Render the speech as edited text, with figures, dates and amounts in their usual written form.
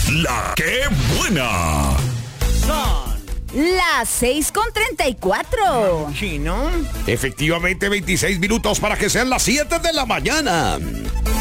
La que buena. Son las 6:34. Chino. Efectivamente, 26 minutos para que sean las 7 de la mañana.